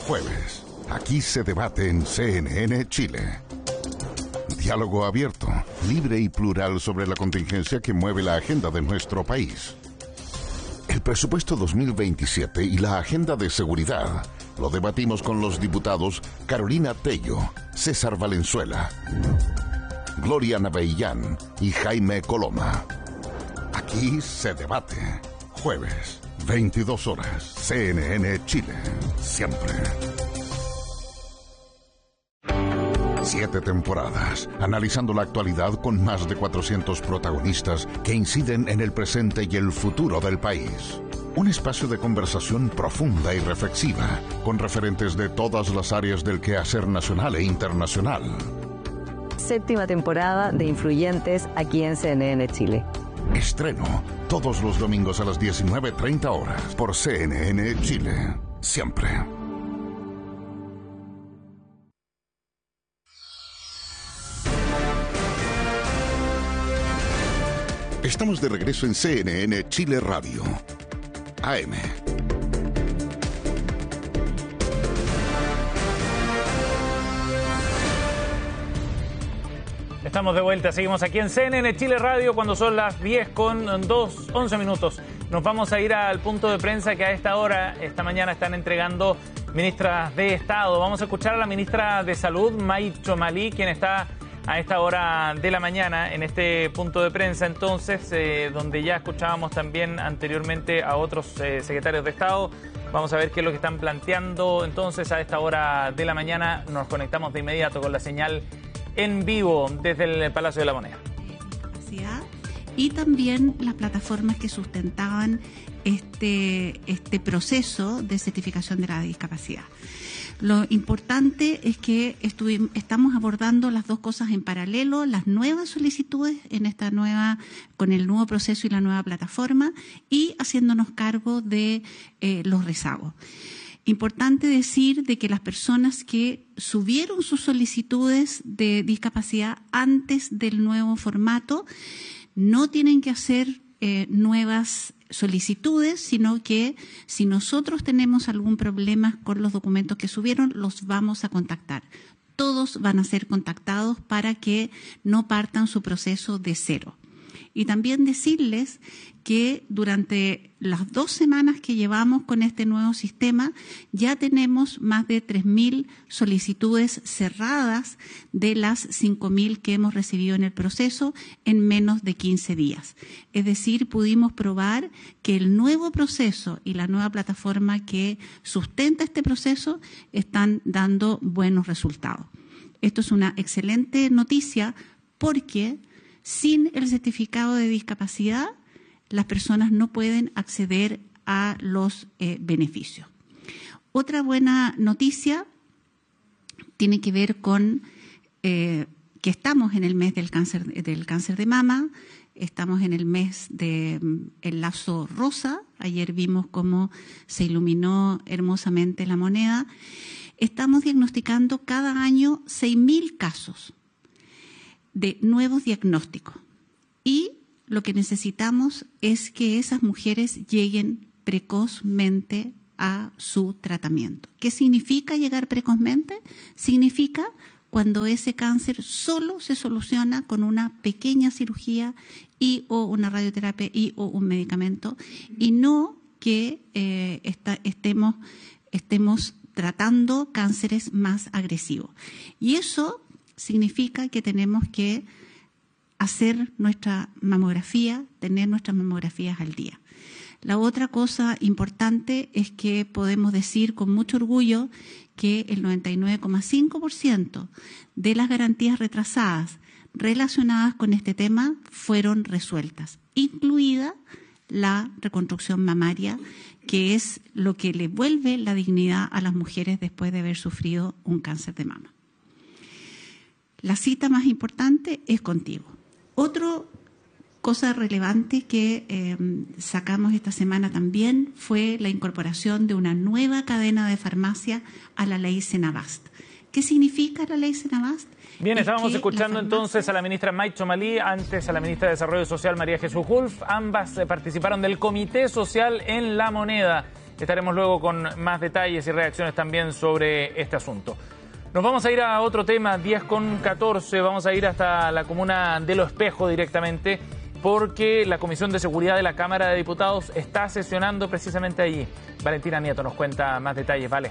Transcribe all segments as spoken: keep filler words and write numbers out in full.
jueves. Aquí se debate en C N N Chile. Diálogo abierto, libre y plural sobre la contingencia que mueve la agenda de nuestro país. El presupuesto dos mil veintisiete y la agenda de seguridad lo debatimos con los diputados Carolina Tello, César Valenzuela, Gloria Navellán y Jaime Coloma. Aquí se debate. Jueves, veintidós horas, C N N Chile. Siempre. Siete temporadas, analizando la actualidad con más de cuatrocientos protagonistas que inciden en el presente y el futuro del país. Un espacio de conversación profunda y reflexiva, con referentes de todas las áreas del quehacer nacional e internacional. Séptima temporada de Influyentes aquí en C N N Chile. Estreno todos los domingos a las diecinueve treinta horas por C N N Chile. Siempre. Estamos de regreso en C N N Chile Radio. A M. Estamos de vuelta, seguimos aquí en C N N Chile Radio cuando son las diez con dos, once minutos. Nos vamos a ir al punto de prensa que a esta hora, esta mañana, están entregando ministras de Estado. Vamos a escuchar a la ministra de Salud, May Chomalí, quien está a esta hora de la mañana en este punto de prensa, entonces, eh, donde ya escuchábamos también anteriormente a otros eh, secretarios de Estado. Vamos a ver qué es lo que están planteando. Entonces, a esta hora de la mañana nos conectamos de inmediato con la señal en vivo desde el Palacio de la Moneda. Y también las plataformas que sustentaban este, este proceso de certificación de la discapacidad. Lo importante es que estuvimos, estamos abordando las dos cosas en paralelo, las nuevas solicitudes en esta nueva, con el nuevo proceso y la nueva plataforma, y haciéndonos cargo de eh, los rezagos. Importante decir de que las personas que subieron sus solicitudes de discapacidad antes del nuevo formato no tienen que hacer eh, nuevas solicitudes, sino que si nosotros tenemos algún problema con los documentos que subieron, los vamos a contactar. Todos van a ser contactados para que no partan su proceso de cero. Y también decirles que durante las dos semanas que llevamos con este nuevo sistema ya tenemos más de tres mil solicitudes cerradas de las cinco mil que hemos recibido en el proceso en menos de quince días. Es decir, pudimos probar que el nuevo proceso y la nueva plataforma que sustenta este proceso están dando buenos resultados. Esto es una excelente noticia porque sin el certificado de discapacidad, las personas no pueden acceder a los eh, beneficios. Otra buena noticia tiene que ver con eh, que estamos en el mes del cáncer, del cáncer de mama, estamos en el mes del lazo rosa, ayer vimos cómo se iluminó hermosamente la moneda. Estamos diagnosticando cada año seis mil casos de nuevos diagnósticos y lo que necesitamos es que esas mujeres lleguen precozmente a su tratamiento. ¿Qué significa llegar precozmente? Significa cuando ese cáncer solo se soluciona con una pequeña cirugía y o una radioterapia y o un medicamento y no que eh, está, estemos, estemos tratando cánceres más agresivos. Y eso significa que tenemos que hacer nuestra mamografía, tener nuestras mamografías al día. La otra cosa importante es que podemos decir con mucho orgullo que el noventa y nueve coma cinco por ciento de las garantías retrasadas relacionadas con este tema fueron resueltas, incluida la reconstrucción mamaria, que es lo que le vuelve la dignidad a las mujeres después de haber sufrido un cáncer de mama. La cita más importante es contigo. Otra cosa relevante que eh, sacamos esta semana también fue la incorporación de una nueva cadena de farmacia a la ley Senabast. ¿Qué significa la ley Senabast? Bien, estábamos escuchando farmacia... entonces a la ministra May Chomalí, antes a la ministra de Desarrollo Social María Jesús Wulff. Ambas eh, participaron del Comité Social en La Moneda. Estaremos luego con más detalles y reacciones también sobre este asunto. Nos vamos a ir a otro tema, diez con catorce, vamos a ir hasta la comuna de Lo Espejo directamente, porque la Comisión de Seguridad de la Cámara de Diputados está sesionando precisamente allí. Valentina Nieto nos cuenta más detalles, ¿vale?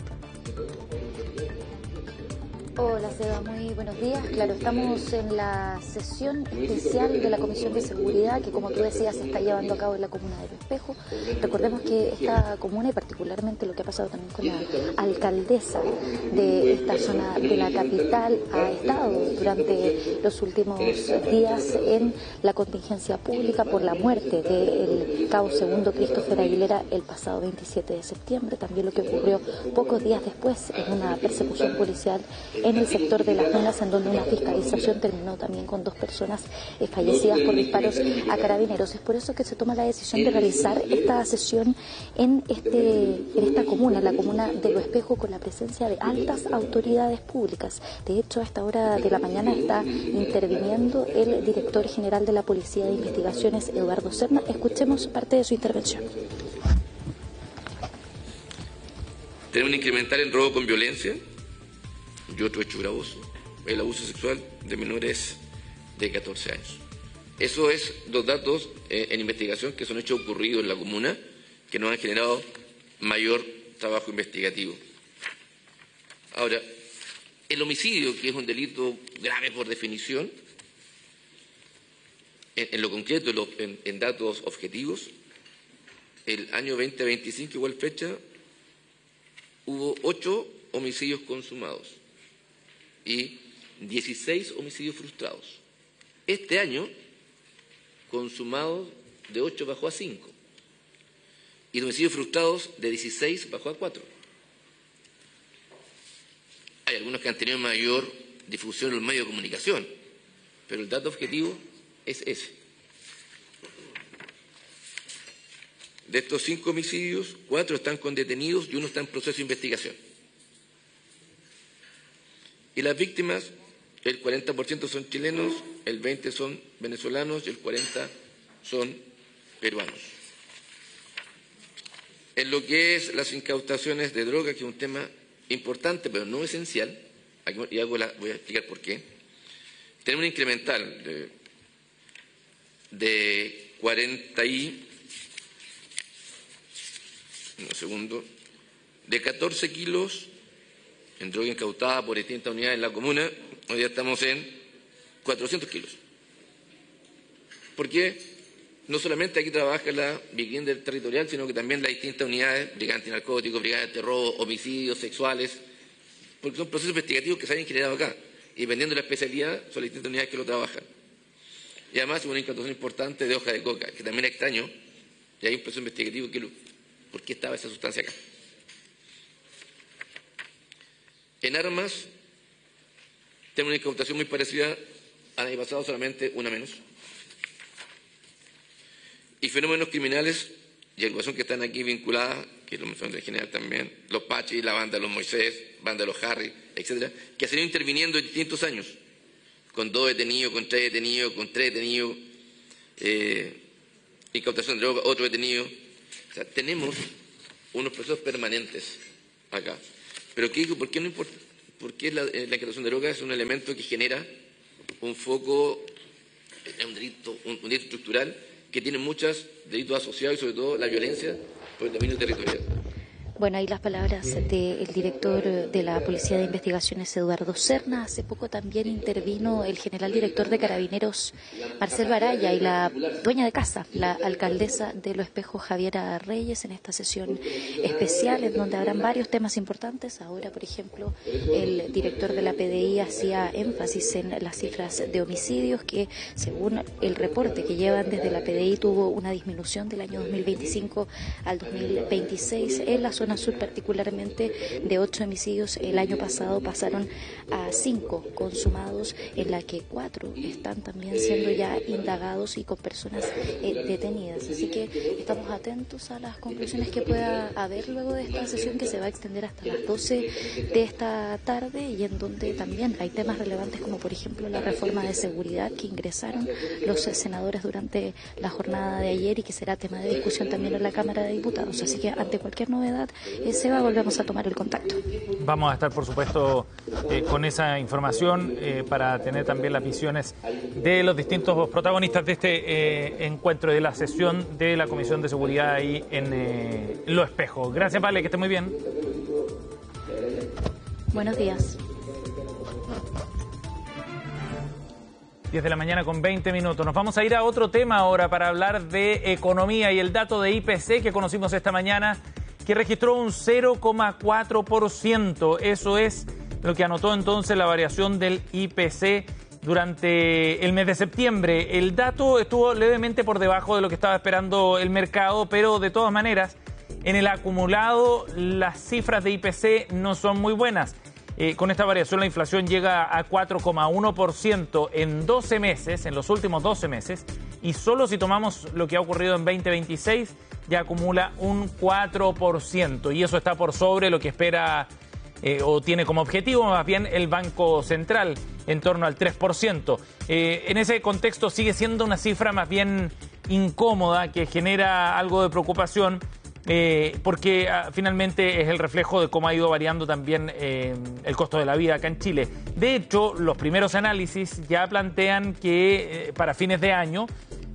Hola Seba, muy buenos días. Claro, estamos en la sesión especial de la Comisión de Seguridad que, como tú decías, se está llevando a cabo en la comuna de Lo Espejo. Recordemos que esta comuna, y particularmente lo que ha pasado también con la alcaldesa de esta zona de la capital, ha estado durante los últimos días en la contingencia pública por la muerte del cabo segundo Christopher Aguilera el pasado veintisiete de septiembre. También lo que ocurrió pocos días después en una persecución policial en el sector de Las Minas, en donde una fiscalización terminó también con dos personas eh, fallecidas por disparos a carabineros. Es por eso que se toma la decisión de realizar esta sesión en, este, en esta comuna, la comuna de Lo Espejo, con la presencia de altas autoridades públicas. De hecho, a esta hora de la mañana está interviniendo el director general de la Policía de Investigaciones, Eduardo Serna. Escuchemos parte de su intervención. Tenemos que incrementar el robo con violencia y otro hecho gravoso, el abuso sexual de menores de catorce años. Eso es los datos eh, en investigación que son hechos ocurridos en la comuna, que nos han generado mayor trabajo investigativo. Ahora, el homicidio, que es un delito grave por definición, en, en lo concreto, en, lo, en, en datos objetivos, el año veinte veinticinco, igual fecha, hubo ocho homicidios consumados y dieciséis homicidios frustrados. Este año, consumados de ocho bajó a cinco y de homicidios frustrados de dieciséis bajó a cuatro. Hay algunos que han tenido mayor difusión en los medios de comunicación, pero el dato objetivo es ese. De estos cinco homicidios, cuatro están con detenidos y uno está en proceso de investigación. Y las víctimas, el cuarenta por ciento son chilenos, el veinte por ciento son venezolanos y el cuarenta por ciento son peruanos. En lo que es las incautaciones de droga, que es un tema importante pero no esencial, y hago la, voy a explicar por qué, tenemos un incremental de, de cuarenta y... un segundo, de catorce kilos en droga incautada por distintas unidades en la comuna. Hoy ya estamos en cuatrocientos kilos. Porque no solamente aquí trabaja la vivienda territorial, sino que también las distintas unidades, brigadas antinarcóticos, brigadas de robo, homicidios sexuales, porque son procesos investigativos que se han generado acá. Y dependiendo de la especialidad, son las distintas unidades que lo trabajan. Y además una incautación importante de hoja de coca, que también es extraño, y hay un proceso investigativo que lo... ¿Por qué estaba esa sustancia acá? En armas, tenemos una incautación muy parecida al año pasado, solamente una menos. Y fenómenos criminales y agrupación que están aquí vinculadas, que lo mencioné en general también, los Pachis, la banda de los Moisés, banda de los Harry, etcétera, que han ido interviniendo en distintos años, con dos detenidos, con tres detenidos, con tres detenidos, eh, incautación de droga, otro detenido. O sea, tenemos unos procesos permanentes acá. Pero ¿qué digo? ¿Por qué no importa? Porque la, la incautación de droga es un elemento que genera un foco, un delito, un, un delito estructural que tiene muchos delitos asociados y sobre todo la violencia por el dominio territorial. Bueno, ahí las palabras del director de la Policía de Investigaciones, Eduardo Serna. Hace poco también intervino el general director de Carabineros, Marcel Baraya, y la dueña de casa, la alcaldesa de Lo Espejo, Javiera Reyes, en esta sesión especial en donde habrán varios temas importantes. Ahora, por ejemplo, el director de la P D I hacía énfasis en las cifras de homicidios que, según el reporte que llevan desde la P D I, tuvo una disminución del año dos mil veinticinco al dos mil veintiséis en las zona sur particularmente, de ocho homicidios el año pasado pasaron a cinco consumados, en la que cuatro están también siendo ya indagados y con personas eh, detenidas. Así que estamos atentos a las conclusiones que pueda haber luego de esta sesión, que se va a extender hasta las doce de esta tarde, y en donde también hay temas relevantes como por ejemplo la reforma de seguridad que ingresaron los senadores durante la jornada de ayer y que será tema de discusión también en la Cámara de Diputados. Así que ante cualquier novedad, eh, Seba, volvemos a tomar el contacto. Vamos a estar, por supuesto, eh, con esa información eh, para tener también las visiones de los distintos protagonistas de este eh, encuentro, de la sesión de la Comisión de Seguridad ahí en eh, Lo Espejo. Gracias, Vale, que esté muy bien. Buenos días. diez de la mañana con veinte minutos. Nos vamos a ir a otro tema ahora para hablar de economía y el dato de I P C que conocimos esta mañana, que registró un cero coma cuatro por ciento. Eso es lo que anotó entonces la variación del I P C durante el mes de septiembre. El dato estuvo levemente por debajo de lo que estaba esperando el mercado, pero de todas maneras, en el acumulado las cifras de I P C no son muy buenas. Eh, con esta variación la inflación llega a cuatro coma uno por ciento en doce meses, en los últimos doce meses, y solo si tomamos lo que ha ocurrido en veinte veintiséis ya acumula un cuatro por ciento, y eso está por sobre lo que espera eh, o tiene como objetivo más bien el Banco Central, en torno al tres por ciento. Eh, en ese contexto sigue siendo una cifra más bien incómoda que genera algo de preocupación. Eh, porque ah, finalmente es el reflejo de cómo ha ido variando también eh, el costo de la vida acá en Chile. De hecho, los primeros análisis ya plantean que eh, para fines de año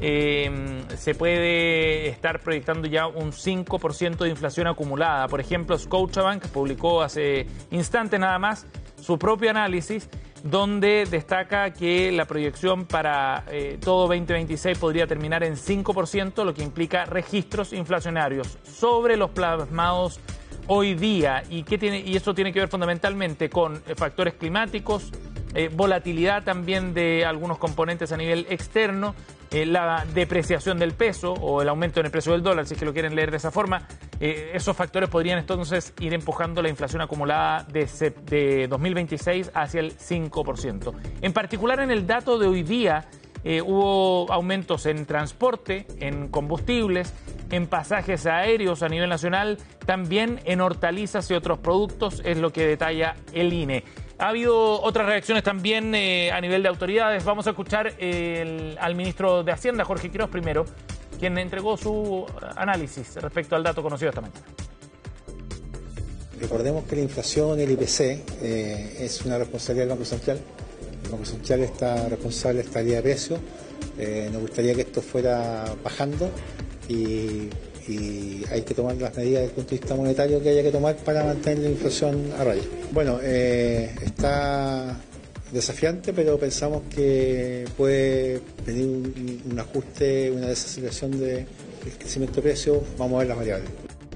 eh, se puede estar proyectando ya un cinco por ciento de inflación acumulada. Por ejemplo, Scotiabank publicó hace instantes nada más su propio análisis, donde destaca que la proyección para eh, todo veinte veintiséis podría terminar en cinco por ciento, lo que implica registros inflacionarios sobre los plasmados hoy día. ¿Y, qué tiene, y eso tiene que ver fundamentalmente con eh, factores climáticos, eh, volatilidad también de algunos componentes a nivel externo, eh, la depreciación del peso o el aumento en el precio del dólar, si es que lo quieren leer de esa forma. Eh, esos factores podrían entonces ir empujando la inflación acumulada de, de dos mil veintiséis hacia el cinco por ciento. En particular, en el dato de hoy día eh, hubo aumentos en transporte, en combustibles, en pasajes aéreos a nivel nacional, también en hortalizas y otros productos, es lo que detalla el I N E. Ha habido otras reacciones también eh, a nivel de autoridades. Vamos a escuchar el, al ministro de Hacienda, Jorge Quiroz, primero, quien entregó su análisis respecto al dato conocido esta mañana. Recordemos que la inflación, el I P C, eh, es una responsabilidad del Banco Central. El Banco Central está responsable de esta estabilidad de precios. Eh, nos gustaría que esto fuera bajando y, y hay que tomar las medidas desde el punto de vista monetario que haya que tomar para mantener la inflación a raya. Bueno, eh, está desafiante, pero pensamos que puede venir un, un ajuste, una desaceleración del crecimiento de precios. Vamos a ver las variables.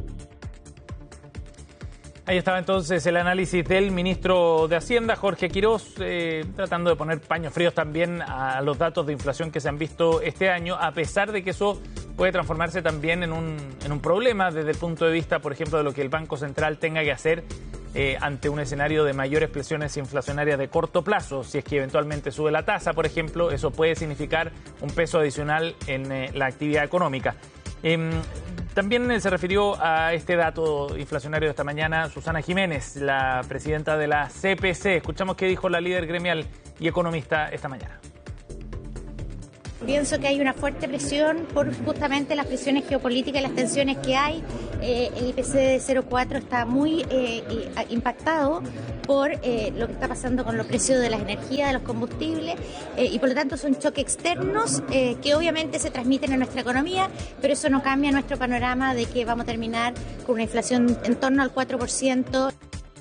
Ahí estaba entonces el análisis del ministro de Hacienda, Jorge Quiroz, eh, tratando de poner paños fríos también a los datos de inflación que se han visto este año, a pesar de que eso puede transformarse también en un, en un problema desde el punto de vista, por ejemplo, de lo que el Banco Central tenga que hacer eh, ante un escenario de mayores presiones inflacionarias de corto plazo. Si es que eventualmente sube la tasa, por ejemplo, eso puede significar un peso adicional en eh, la actividad económica. Eh, también se refirió a este dato inflacionario de esta mañana Susana Jiménez, la presidenta de la C P C. Escuchamos qué dijo la líder gremial y economista esta mañana. Pienso que hay una fuerte presión por justamente las presiones geopolíticas y las tensiones que hay. Eh, el I P C de cero coma cuatro está muy eh, impactado por eh, lo que está pasando con los precios de las energías, de los combustibles, eh, y por lo tanto son choques externos eh, que obviamente se transmiten en nuestra economía, pero eso no cambia nuestro panorama de que vamos a terminar con una inflación en torno al cuatro por ciento.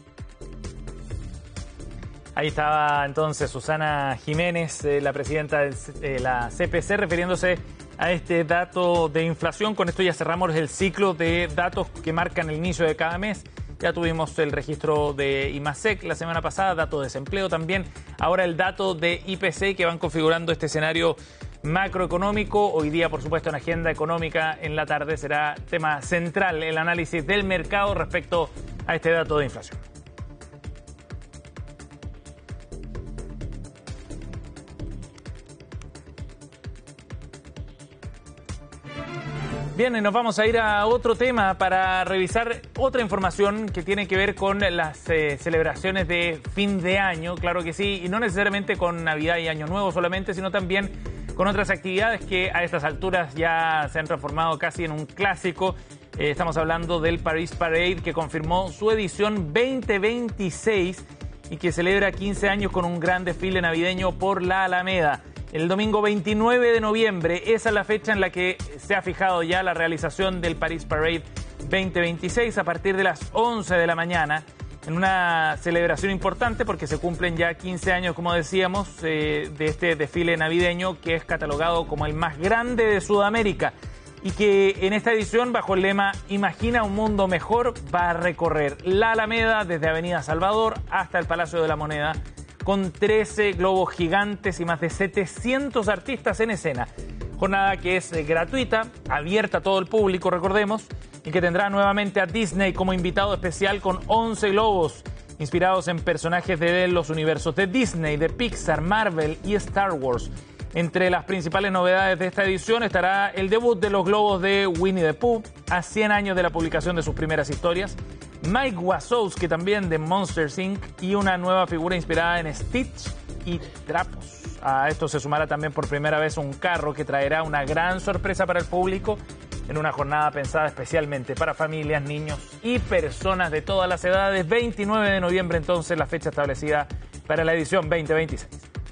Ahí estaba entonces Susana Jiménez, eh, la presidenta de la C P C, refiriéndose a este dato de inflación. Con esto ya cerramos el ciclo de datos que marcan el inicio de cada mes. Ya tuvimos el registro de IMASEC la semana pasada, dato de desempleo también. Ahora el dato de I P C, que van configurando este escenario macroeconómico. Hoy día, por supuesto, en agenda económica en la tarde será tema central el análisis del mercado respecto a este dato de inflación. Bien, y nos vamos a ir a otro tema para revisar otra información que tiene que ver con las eh, celebraciones de fin de año, claro que sí, y no necesariamente con Navidad y Año Nuevo solamente, sino también con otras actividades que a estas alturas ya se han transformado casi en un clásico. Eh, estamos hablando del Paris Parade, que confirmó su edición veinte veintiséis y que celebra quince años con un gran desfile navideño por la Alameda. El domingo veintinueve de noviembre, esa es la fecha en la que se ha fijado ya la realización del Paris Parade veinte veintiséis a partir de las once de la mañana, en una celebración importante porque se cumplen ya quince años, como decíamos, eh, de este desfile navideño que es catalogado como el más grande de Sudamérica y que en esta edición, bajo el lema Imagina un mundo mejor, va a recorrer la Alameda desde Avenida Salvador hasta el Palacio de la Moneda, con trece globos gigantes y más de setecientos artistas en escena. Jornada que es eh, gratuita, abierta a todo el público, recordemos, y que tendrá nuevamente a Disney como invitado especial con once globos inspirados en personajes de los universos de Disney, de Pixar, Marvel y Star Wars. Entre las principales novedades de esta edición estará el debut de los globos de Winnie the Pooh, a cien años de la publicación de sus primeras historias, Mike Wazowski también de Monsters incorporated y una nueva figura inspirada en Stitch y trapos. A esto se sumará también por primera vez un carro que traerá una gran sorpresa para el público en una jornada pensada especialmente para familias, niños y personas de todas las edades. veintinueve de noviembre entonces la fecha establecida para la edición veinte veintiséis.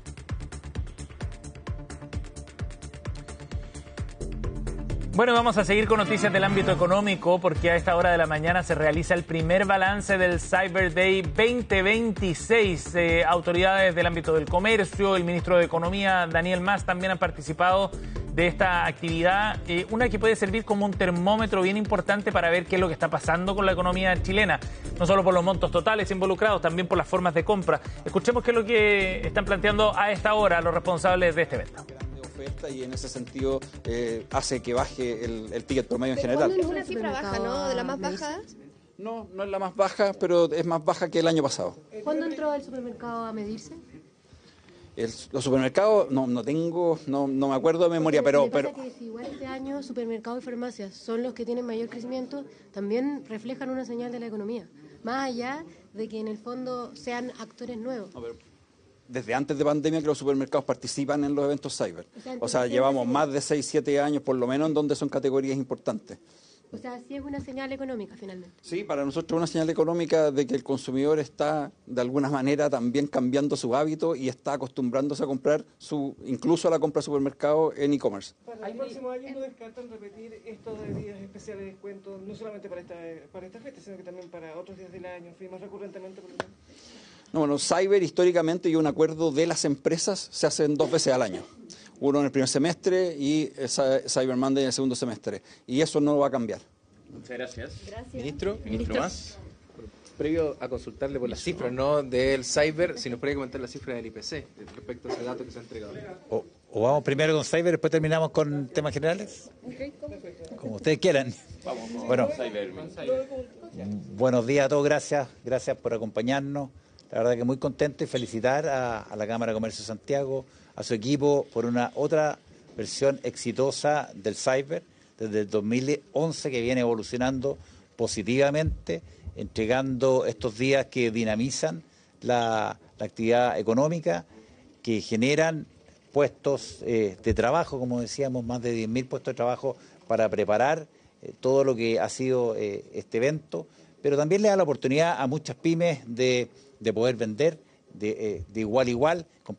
Bueno, vamos a seguir con noticias del ámbito económico porque a esta hora de la mañana se realiza el primer balance del Cyber Day veinte veintiséis. Eh, autoridades del ámbito del comercio, el ministro de Economía, Daniel Mas, también han participado de esta actividad, eh, una que puede servir como un termómetro bien importante para ver qué es lo que está pasando con la economía chilena, no solo por los montos totales involucrados, también por las formas de compra. Escuchemos qué es lo que están planteando a esta hora los responsables de este evento. Y en ese sentido eh, hace que baje el, el ticket promedio en general. Es una cifra baja, ¿no? ¿De las más bajas? No, no es la más baja, pero es más baja que el año pasado. ¿Cuándo entró el supermercado a medirse? El, los supermercados, no, no tengo, no, no me acuerdo de memoria, pero... Me pasa pero que si igual este año supermercados y farmacias son los que tienen mayor crecimiento, también reflejan una señal de la economía, más allá de que en el fondo sean actores nuevos. No, pero desde antes de pandemia que los supermercados participan en los eventos cyber. O sea, o sea llevamos más de seis, siete años por lo menos en donde son categorías importantes. O sea, sí es una señal económica finalmente. Sí, para nosotros es una señal económica de que el consumidor está de alguna manera también cambiando su hábito y está acostumbrándose a comprar, su incluso a la compra de supermercado en e-commerce. Para el próximo año no descartan repetir estos días especiales de descuento, no solamente para esta, para esta fiesta, sino que también para otros días del año, en fin, más recurrentemente por lo menos. No, bueno, Cyber históricamente y un acuerdo de las empresas se hacen dos veces al año. Uno en el primer semestre y Cyber Monday en el segundo semestre. Y eso no va a cambiar. Muchas gracias. Gracias. Ministro, ministro, Ministro. más. Previo a consultarle por las cifras, no del Cyber, si nos puede comentar las cifras del I P C respecto a ese dato que se ha entregado. O, o vamos primero con Cyber, después terminamos con temas generales. Okay. Como ustedes quieran. Vamos, vamos bueno, con Cyber. Buenos días a todos, gracias, gracias por acompañarnos. La verdad que muy contento y felicitar a, a la Cámara de Comercio de Santiago, a su equipo por una otra versión exitosa del Cyber desde el dos mil once que viene evolucionando positivamente, entregando estos días que dinamizan la, la actividad económica, que generan puestos eh, de trabajo, como decíamos, más de diez mil puestos de trabajo para preparar eh, todo lo que ha sido eh, este evento, pero también le da la oportunidad a muchas pymes de, de poder vender de, eh, de igual a igual,